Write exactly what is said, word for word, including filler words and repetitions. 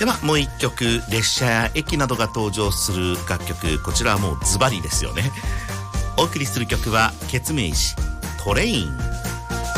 ではもう一曲、列車や駅などが登場する楽曲、こちらはもうズバリですよね。お送りする曲はケツメイシトレイン。